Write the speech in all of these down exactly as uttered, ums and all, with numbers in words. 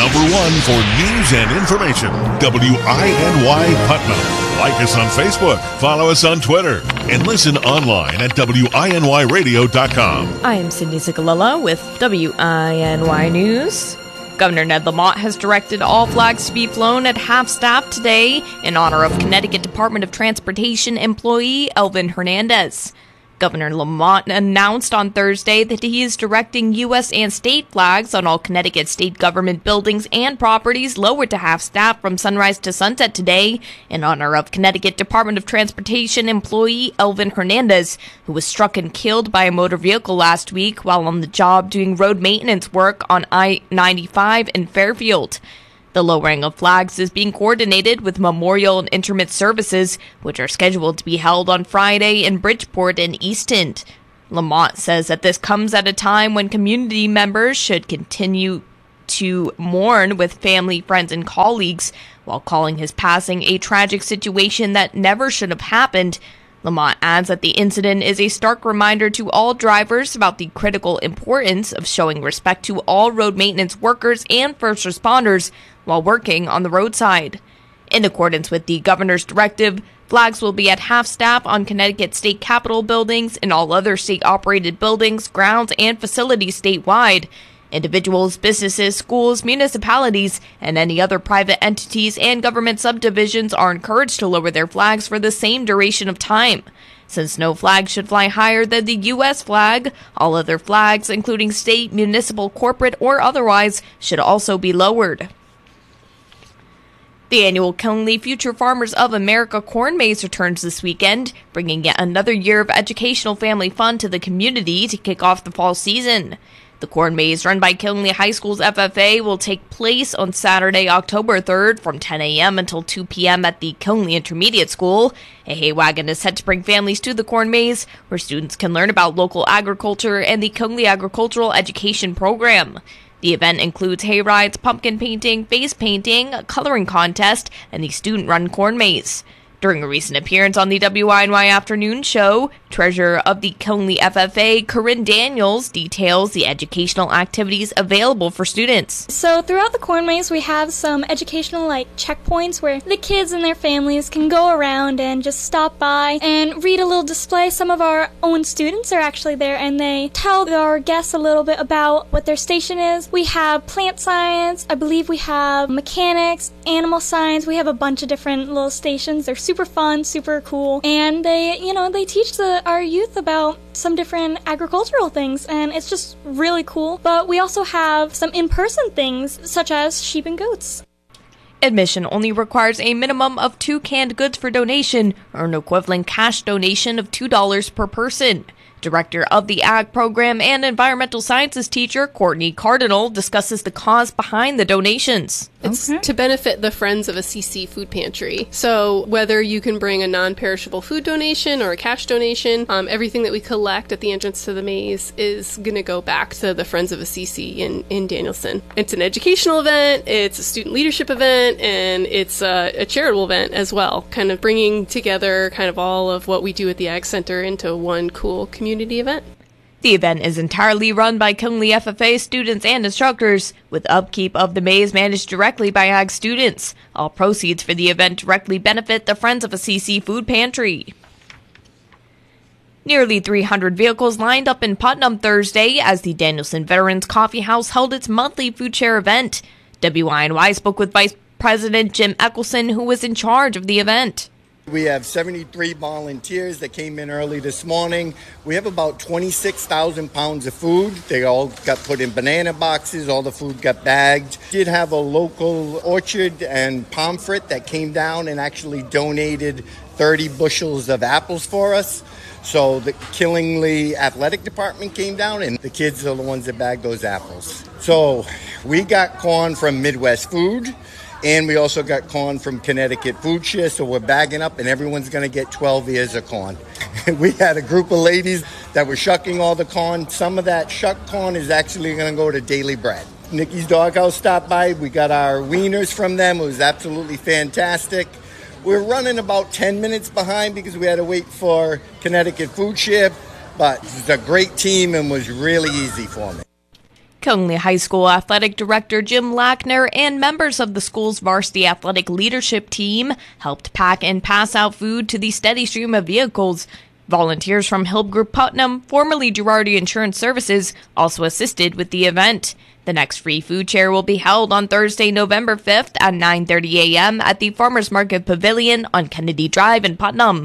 number one for news and information, W I N Y Putnam. Like us on Facebook, follow us on Twitter, and listen online at W I N Y radio dot com. I am Cindy Cicolella with W I N Y News. Governor Ned Lamont has directed all flags to be flown at half-staff today in honor of Connecticut Department of Transportation employee Elvin Hernandez. Governor Lamont announced on Thursday that he is directing U S and state flags on all Connecticut state government buildings and properties lowered to half-staff from sunrise to sunset today in honor of Connecticut Department of Transportation employee Elvin Hernandez, who was struck and killed by a motor vehicle last week while on the job doing road maintenance work on I ninety-five in Fairfield. The lowering of flags is being coordinated with memorial and interment services, which are scheduled to be held on Friday in Bridgeport and Easton. Lamont says that this comes at a time when community members should continue to mourn with family, friends, and colleagues, while calling his passing a tragic situation that never should have happened. Lamont adds that the incident is a stark reminder to all drivers about the critical importance of showing respect to all road maintenance workers and first responders while working on the roadside. In accordance with the governor's directive, flags will be at half-staff on Connecticut state capitol buildings and all other state-operated buildings, grounds, and facilities statewide. Individuals, businesses, schools, municipalities, and any other private entities and government subdivisions are encouraged to lower their flags for the same duration of time. Since no flag should fly higher than the U S flag, all other flags, including state, municipal, corporate, or otherwise, should also be lowered. The annual Killingley Future Farmers of America Corn Maze returns this weekend, bringing yet another year of educational family fun to the community to kick off the fall season. The Corn Maze, run by Killingley High School's F F A, will take place on Saturday, October third from ten a.m. until two p.m. at the Killingley Intermediate School. A hay wagon is set to bring families to the Corn Maze, where students can learn about local agriculture and the Killingley Agricultural Education Program. The event includes hay rides, pumpkin painting, face painting, a coloring contest, and the student-run Corn Maze. During a recent appearance on the W I N Y Afternoon Show, Treasurer of the Killingley F F A, Corinne Daniels, details the educational activities available for students. So throughout the Corn Maze, we have some educational like checkpoints where the kids and their families can go around and just stop by and read a little display. Some of our own students are actually there and they tell our guests a little bit about what their station is. We have plant science, I believe we have mechanics, animal science. We have a bunch of different little stations. They're super fun, super cool, and they, you know, they teach the, our youth about some different agricultural things, and it's just really cool. But we also have some in-person things, such as sheep and goats. Admission only requires a minimum of two canned goods for donation, or an equivalent cash donation of two dollars per person. Director of the Ag Program and Environmental Sciences teacher Courtney Cardinal discusses the cause behind the donations. It's okay. to benefit the Friends of a C C food pantry. So whether you can bring a non-perishable food donation or a cash donation, um, everything that we collect at the entrance to the maze is going to go back to the Friends of a C C in, in Danielson. It's an educational event, it's a student leadership event, and it's a, a charitable event as well, kind of bringing together kind of all of what we do at the Ag Center into one cool community event. The event is entirely run by Killingley F F A students and instructors, with upkeep of the maze managed directly by Ag students. All proceeds for the event directly benefit the Friends of a C C food pantry. Nearly three hundred vehicles lined up in Putnam Thursday as the Danielson Veterans Coffee House held its monthly food share event. W I N Y spoke with Vice President Jim Eckelson, who was in charge of the event. We have seventy-three volunteers that came in early this morning. We have about twenty-six thousand pounds of food. They all got put in banana boxes. All the food got bagged. Did have a local orchard and Pomfret that came down and actually donated thirty bushels of apples for us. So the Killingley Athletic Department came down, and the kids are the ones that bagged those apples. So we got corn from Midwest Food. And we also got corn from Connecticut Food Share, so we're bagging up, and everyone's going to get twelve ears of corn. We had a group of ladies that were shucking all the corn. Some of that shucked corn is actually going to go to Daily Bread. Nikki's Doghouse stopped by. We got our wieners from them. It was absolutely fantastic. We're running about ten minutes behind because we had to wait for Connecticut Food Share, but it was a great team and was really easy for me. Conley High School Athletic Director Jim Lackner and members of the school's varsity athletic leadership team helped pack and pass out food to the steady stream of vehicles. Volunteers from Hilb Group Putnam, formerly Girardi Insurance Services, also assisted with the event. The next free food share will be held on Thursday, November fifth at nine thirty a.m. at the Farmers Market Pavilion on Kennedy Drive in Putnam.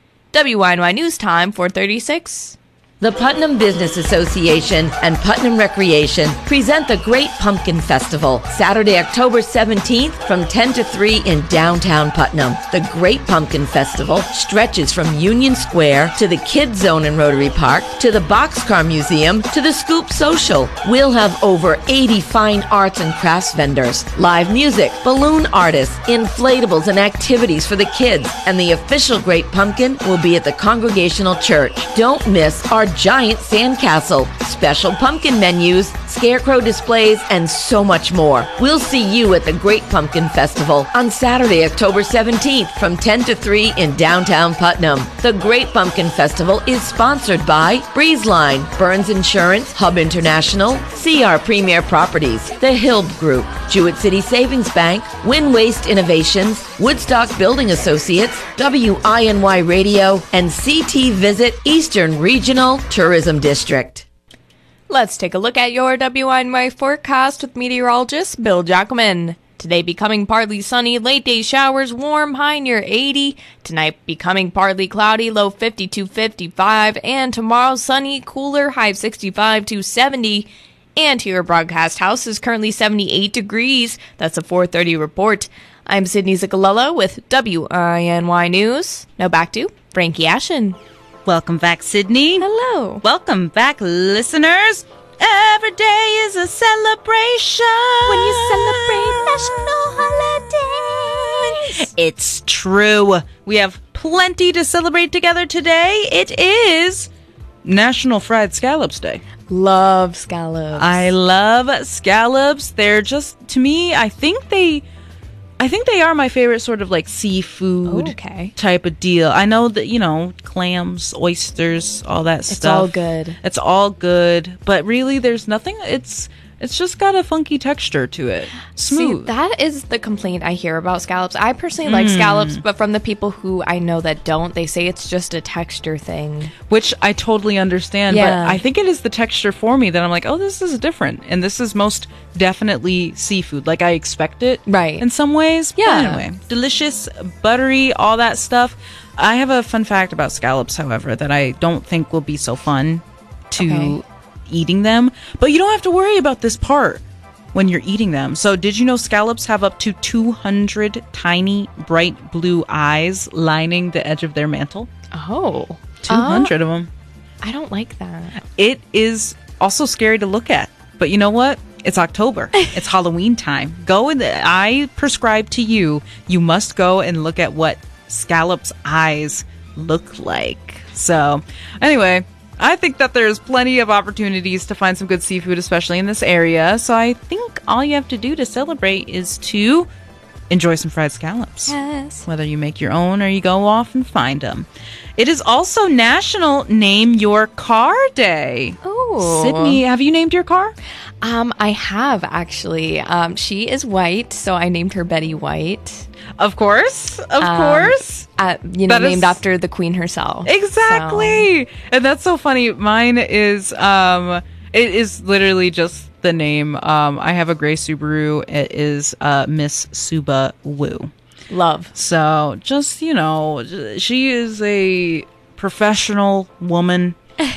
W I N Y News Time, four thirty-six. The Putnam Business Association and Putnam Recreation present the Great Pumpkin Festival, Saturday, October seventeenth from ten to three in downtown Putnam. The Great Pumpkin Festival stretches from Union Square to the Kids Zone in Rotary Park to the Boxcar Museum to the Scoop Social. We'll have over eighty fine arts and crafts vendors, live music, balloon artists, inflatables, and activities for the kids. And the official Great Pumpkin will be at the Congregational Church. Don't miss our giant sandcastle, special pumpkin menus, scarecrow displays, and so much more. We'll see you at the Great Pumpkin Festival on Saturday, October seventeenth from ten to three in downtown Putnam. The Great Pumpkin Festival is sponsored by Breezeline, Burns Insurance, Hub International, C R Premier Properties, the Hilb Group, Jewett City Savings Bank, Win Waste Innovations, Woodstock Building Associates, W I N Y Radio, and C T Visit Eastern Regional Tourism District. Let's take a look at your W I N Y forecast with meteorologist Bill Jackman. Today becoming partly sunny, late day showers, warm, high near eighty. Tonight becoming partly cloudy, low fifty-two, fifty-five. And tomorrow sunny, cooler, high sixty-five to seventy. And here at Broadcast House is currently seventy-eight degrees. That's a four thirty report. I'm Sydney Ziccolello with W I N Y News. Now back to Frankie Ashen. Welcome back, Sydney. Hello. Welcome back, listeners. Every day is a celebration. When you celebrate national holidays. It's true. We have plenty to celebrate together today. It is National Fried Scallops Day. Love scallops. I love scallops. They're just, to me, I think they... I think they are my favorite sort of like seafood oh, okay. type of deal. I know that, you know, clams, oysters, all that it's stuff. It's all good. It's all good. But really, there's nothing. It's it's just got a funky texture to it. Smooth. See, that is the complaint I hear about scallops. I personally like Mm. scallops, but from the people who I know that don't, they say it's just a texture thing. Which I totally understand. Yeah. But I think it is the texture for me that I'm like, oh, this is different. And this is most definitely seafood. Like, I expect it. Right. In some ways. Yeah. But anyway, delicious, buttery, all that stuff. I have a fun fact about scallops, however, that I don't think will be so fun to Okay. eating them. But you don't have to worry about this part when you're eating them. So did you know scallops have up to two hundred tiny, bright blue eyes lining the edge of their mantle? Oh. two hundred uh, of them. I don't like that. It is also scary to look at. But you know what? It's October. It's Halloween time. Go and I prescribe to you, you must go and look at what scallops' eyes look like. So, anyway, I think that there's plenty of opportunities to find some good seafood, especially in this area. So I think all you have to do to celebrate is to enjoy some fried scallops. Yes. Whether you make your own or you go off and find them. It is also National Name Your Car Day. Oh. Sydney, have you named your car? Um, I have, actually. Um, she is white, so I named her Betty White. Of course. Of Um, course. Uh, you know, That named is- after the queen herself. Exactly. And that's so funny. Mine is, um, it is literally just the name. Um, I have a gray Subaru. It is, uh, Miss Suba Woo. So, love. So just, you know, she is a professional woman.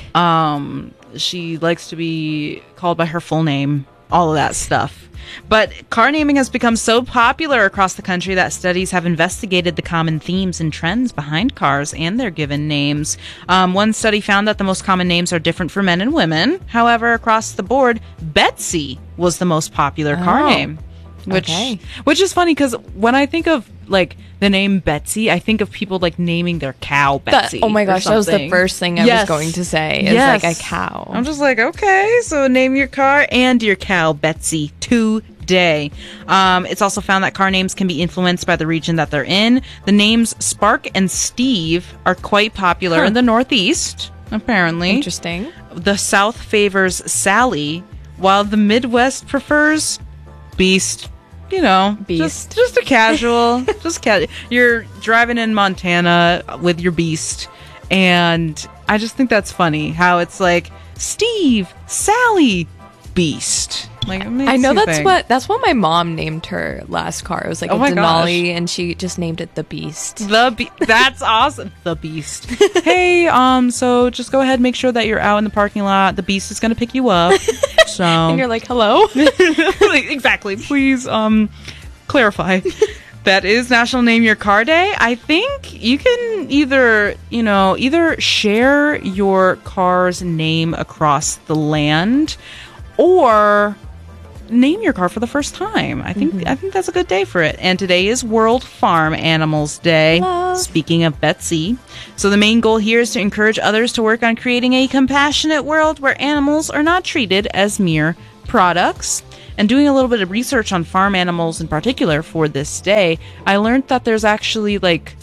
Um, she likes to be called by her full name, all of that stuff. But car naming has become so popular across the country that studies have investigated the common themes and trends behind cars and their given names. Um, one study found that the most common names are different for men and women. However, across the board, Betsy was the most popular car Oh. name. Which, Okay. which is funny because when I think of like the name Betsy, I think of people like naming their cow Betsy. That- oh my or gosh, that was the something. first thing I Yes. was going to say. Is Yes. like a cow. I'm just like, okay, so name your car and your cow Betsy today. Um, it's also found that car names can be influenced by the region that they're in. The names Spark and Steve are quite popular Huh. in the Northeast, apparently. Interesting. The South favors Sally, while the Midwest prefers Beast. You know, Beast. Just, just a casual, just casual. You're driving in Montana with your Beast, and I just think that's funny how it's like Steve, Sally, Beast. Like, it makes I know you that's think. what that's what my mom named her last car. It was like Oh a my Denali, gosh. and she just named it the Beast. The be- that's awesome. The Beast. Hey, um, so just go ahead and make sure that you're out in the parking lot. The Beast is gonna pick you up. So And you're like, hello? exactly. Please, um, clarify. That is National Name Your Car Day. I think you can either, you know, either share your car's name across the land, or name your car for the first time. I think I think that's a good day for it. And today is World Farm Animals Day. Love. Speaking of Betsy. So the main goal here is to encourage others to work on creating a compassionate world where animals are not treated as mere products. And doing a little bit of research on farm animals in particular for this day, I learned that there's actually like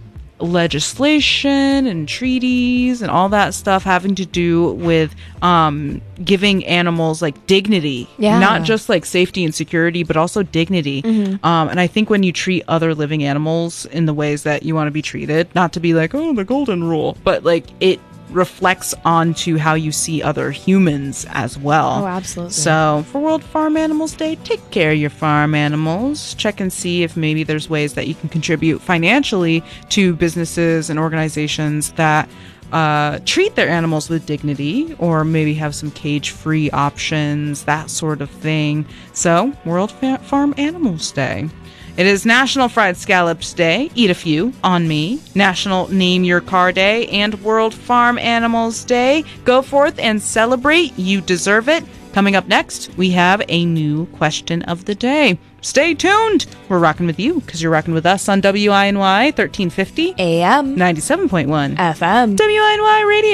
legislation and treaties and all that stuff having to do with um, giving animals like dignity, Yeah. not just like safety and security, but also dignity. Um, and I think when you treat other living animals in the ways that you want to be treated, not to be like, oh, the golden rule, but like it reflects onto how you see other humans as well. Oh, absolutely. So for World Farm Animals Day, take care of your farm animals. Check and see if maybe there's ways that you can contribute financially to businesses and organizations that uh, treat their animals with dignity, or maybe have some cage-free options, that sort of thing. So World Fa- Farm Animals Day. It is National Fried Scallops Day, eat a few, on me, National Name Your Car Day, and World Farm Animals Day. Go forth and celebrate. You deserve it. Coming up next, we have a new question of the day. Stay tuned. We're rocking with you because you're rocking with us on W I N Y thirteen fifty, A M ninety-seven point one, F M W I N Y Radio.